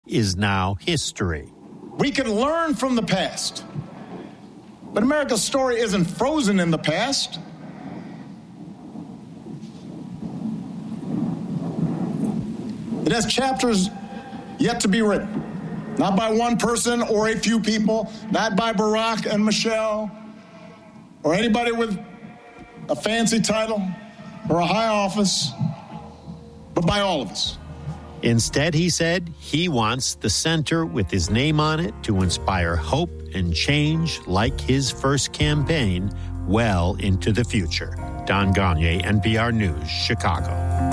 is now history. We can learn from the past, but America's story isn't frozen in the past. It has chapters yet to be written. Not by one person or a few people, not by Barack and Michelle, or anybody with a fancy title or a high office, but by all of us. Instead, he said, he wants the center with his name on it to inspire hope and change like his first campaign well into the future. Don Gagné, NPR News, Chicago.